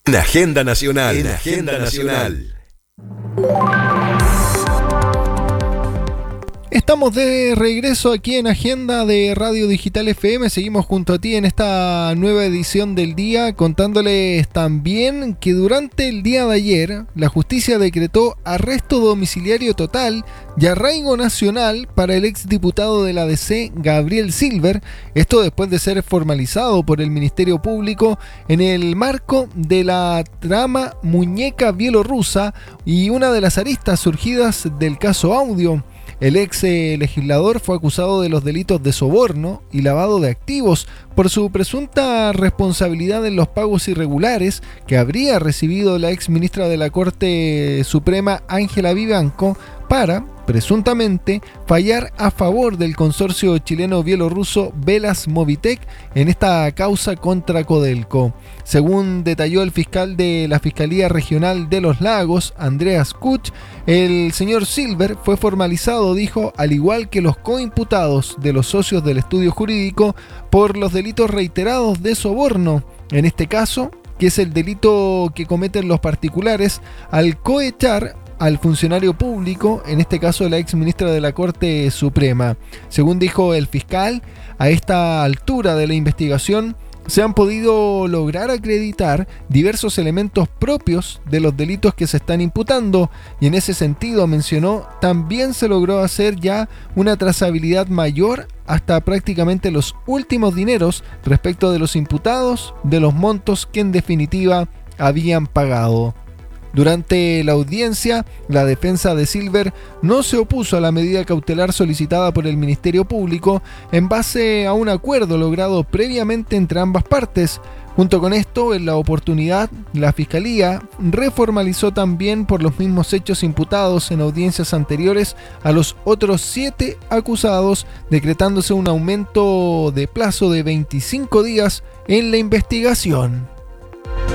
En Agenda Nacional. En Agenda Nacional. Estamos de regreso aquí en Agenda de Radio Digital FM. Seguimos junto a ti en esta nueva edición del día, contándoles también que durante el día de ayer la justicia decretó arresto domiciliario total y arraigo nacional para el exdiputado de la DC, Gabriel Silver. Esto después de ser formalizado por el Ministerio Público en el marco de la trama Muñeca Bielorrusa y una de las aristas surgidas del caso Audio. El ex legislador fue acusado de los delitos de soborno y lavado de activos por su presunta responsabilidad en los pagos irregulares que habría recibido la ex ministra de la Corte Suprema, Ángela Vivanco, para, presuntamente, fallar a favor del consorcio chileno-bielorruso Velas Movitech en esta causa contra Codelco. Según detalló el fiscal de la Fiscalía Regional de Los Lagos, Andreas Kuch, el señor Silver fue formalizado, dijo, al igual que los coimputados de los socios del estudio jurídico por los delitos reiterados de soborno. En este caso, que es el delito que cometen los particulares al cohechar al funcionario público, en este caso la ex ministra de la Corte Suprema. Según dijo el fiscal, a esta altura de la investigación se han podido lograr acreditar diversos elementos propios de los delitos que se están imputando y en ese sentido, mencionó, también se logró hacer ya una trazabilidad mayor hasta prácticamente los últimos dineros respecto de los imputados, de los montos que en definitiva habían pagado. Durante la audiencia, la defensa de Silver no se opuso a la medida cautelar solicitada por el Ministerio Público en base a un acuerdo logrado previamente entre ambas partes. Junto con esto, en la oportunidad, la Fiscalía reformalizó también por los mismos hechos imputados en audiencias anteriores a los otros 7 acusados, decretándose un aumento de plazo de 25 días en la investigación.